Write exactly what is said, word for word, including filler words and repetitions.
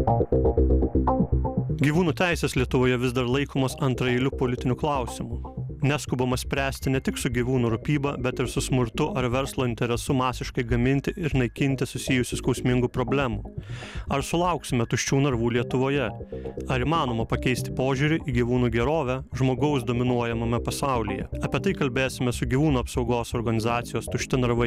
Gyvūnų teisės Lietuvoje vis dar laikomos antraeiliu politiniu klausimu. Neskubama spręsti ne tik su gyvūnų rūpyba, bet ir su smurtu ar verslo interesu masiškai gaminti ir naikinti susijusių skausmingų problemų. Ar sulauksime tuščių narvų Lietuvoje? Ar įmanoma pakeisti požiūrį į gyvūnų gerovę žmogaus dominuojamame pasaulyje? Apie tai kalbėsime su gyvūnų apsaugos organizacijos Tušti narvai